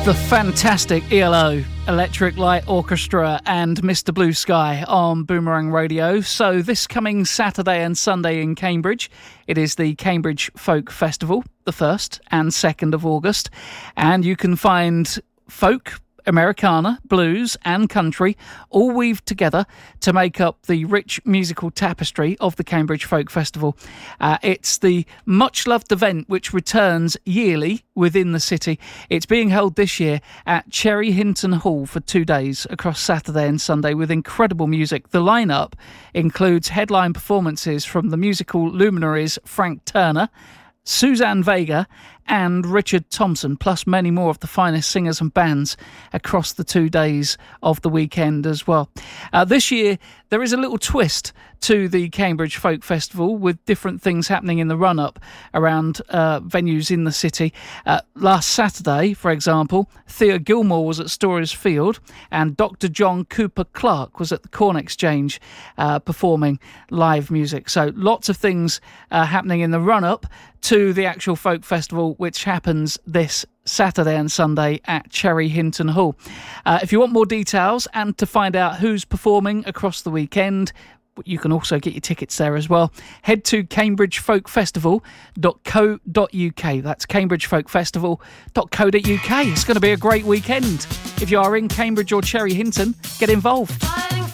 The fantastic ELO, Electric Light Orchestra, and Mr. Blue Sky on Boomerang Radio. So this coming Saturday and Sunday in Cambridge, it is the Cambridge Folk Festival, the 1st and 2nd of August. And you can find folk, Americana, blues and country all weaved together to make up the rich musical tapestry of the Cambridge Folk Festival. It's the much-loved event which returns yearly within the city. It's being held this year at Cherry Hinton Hall for 2 days across Saturday and Sunday with incredible music. The lineup includes headline performances from the musical luminaries Frank Turner, Suzanne Vega and Richard Thompson, plus many more of the finest singers and bands across the 2 days of the weekend as well. This year, there is a little twist to the Cambridge Folk Festival with different things happening in the run-up around venues in the city. Last Saturday, for example, Thea Gilmore was at Storers Field and Dr. John Cooper Clarke was at the Corn Exchange performing live music. So lots of things happening in the run-up to the actual folk festival, which happens this Saturday and Sunday at Cherry Hinton Hall. If you want more details and to find out who's performing across the weekend, you can also get your tickets there as well. Head to cambridgefolkfestival.co.uk. That's cambridgefolkfestival.co.uk. It's going to be a great weekend. If you are in Cambridge or Cherry Hinton, get involved.